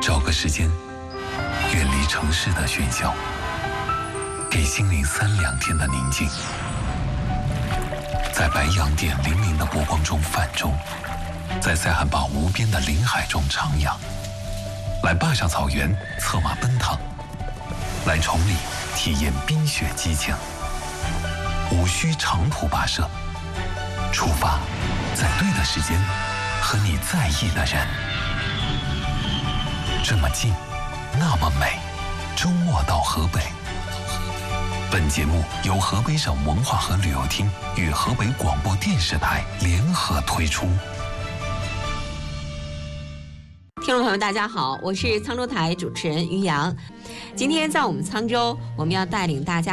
找个时间，远离城市的喧嚣，给心灵3两天的宁静。在白洋淀粼粼的波光中泛舟，在塞罕堡无边的林海中徜徉，来坝上草原策马奔腾，来崇礼体验冰雪激情。无需长途跋涉，出发，在对的时间，和你在意的人。这么近，那么美，周末到河北。本节目由河北省文化和旅游厅与河北广播电视台联合推出。 听众朋友大家好，我是沧州台主持人于洋。今天在我们沧州，我们要带领大家